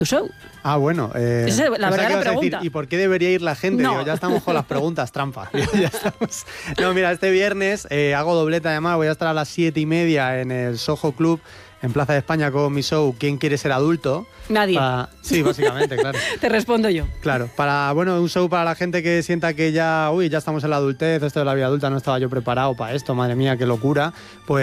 tu show? Ah, bueno. Esa es la verdadera pregunta. ¿Y por qué debería ir la gente? No. Digo, ya estamos con las preguntas trampa. Ya estamos. No, mira, este viernes hago doblete además. Voy a estar a las 7:30 en el Soho Club, en Plaza de España, con mi show ¿Quién quiere ser adulto? Nadie. Sí, básicamente, claro. Te respondo yo. Claro, un show para la gente que sienta que ya estamos en la adultez, esto de la vida adulta, no estaba yo preparado para esto, madre mía, qué locura.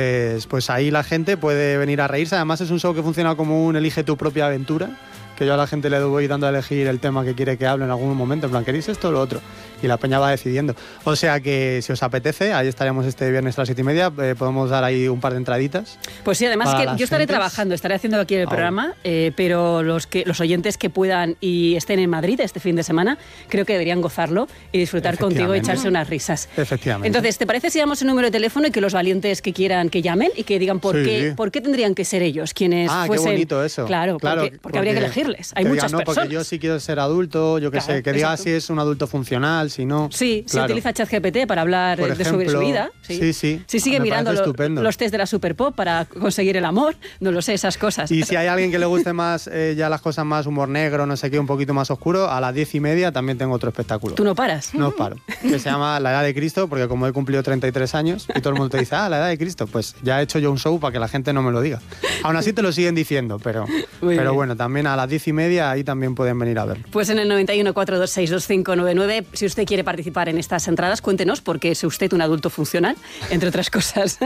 Pues ahí la gente puede venir a reírse. Además es un show que funciona como un elige tu propia aventura, que yo a la gente le voy dando a elegir el tema que quiere que hable en algún momento, en plan, ¿queréis esto o lo otro? Y la peña va decidiendo. O sea que si os apetece, ahí estaremos este viernes a las 7:30, podemos dar ahí un par de entraditas. Pues sí, además que yo estaré trabajando, estaré haciendo aquí el programa, pero los oyentes que puedan y estén en Madrid este fin de semana, creo que deberían gozarlo y disfrutar contigo y echarse unas risas. Efectivamente. Entonces, ¿te parece si damos un número de teléfono y que los valientes que quieran que llamen y que digan por qué tendrían que ser ellos quienes fuesen? Qué bonito eso. Claro, porque habría que elegirles. Hay muchas personas. Porque yo sí quiero ser adulto, yo qué sé, que diga si es un adulto funcional, si no. Sí, se utiliza ChatGPT para hablar de su vida. Sí. Si sigue mirando los test de la Superpop para conseguir el amor, no lo sé, esas cosas. Y si hay alguien que le guste más ya las cosas más humor negro, no sé qué, un poquito más oscuro, a las 10:30 también tengo otro espectáculo. ¿Tú no paras? No paro. Que se llama La Edad de Cristo, porque como he cumplido 33 años y todo el mundo te dice, la Edad de Cristo, pues ya he hecho yo un show para que la gente no me lo diga. Aún así te lo siguen diciendo, pero bueno, también a las 10:30 ahí también pueden venir a verlo. Pues en el 91 426 2599, si usted quiere participar en estas entradas, cuéntenos, porque es usted un adulto funcional, entre otras cosas.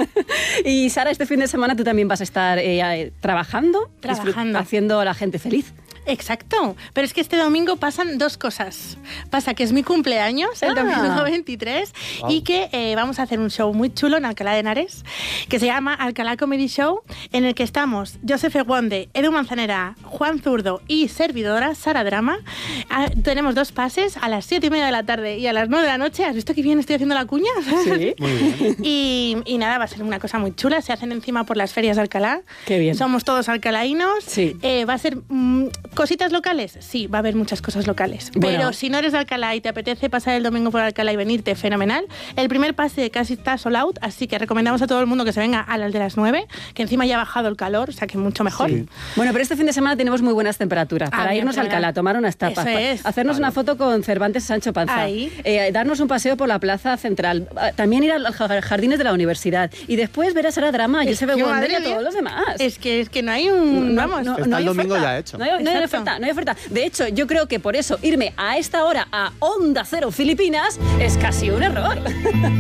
Y Sara, este fin de semana tú también vas a estar trabajando, haciendo a la gente feliz. Exacto, pero es que este domingo pasan dos cosas. Pasa que es mi cumpleaños, el domingo 23, y que vamos a hacer un show muy chulo en Alcalá de Henares, que se llama Alcalá Comedy Show, en el que estamos Joseph Eguonde, Edu Manzanera, Juan Zurdo y servidora Sara Drama. Tenemos 2 pases a las 7:30 de la tarde y a las 9 de la noche. ¿Has visto que bien estoy haciendo la cuña? Sí, muy bien. Y nada, va a ser una cosa muy chula. Se hacen encima por las ferias de Alcalá. Qué bien. Somos todos alcalaínos. Sí. Va a ser cositas locales. Sí, va a haber muchas cosas locales. Bueno. Pero si no eres de Alcalá y te apetece pasar el domingo por Alcalá y venirte, fenomenal. El primer pase casi está sold out, así que recomendamos a todo el mundo que se venga a las de las 9, que encima ya ha bajado el calor, o sea que mucho mejor. Sí. Bueno, pero este fin de semana tenemos muy buenas temperaturas para irnos a Alcalá, tomar unas tapas, hacernos una foto con Cervantes Sancho Panza, darnos un paseo por la plaza central, también ir a los jardines de la universidad y después ver a Sara Drama, Joseph Eguonde y a todos los demás. Es que no hay un... Está el domingo ya hecho. No hay oferta. De hecho, yo creo que por eso irme a esta hora a Onda Cero Filipinas es casi un error.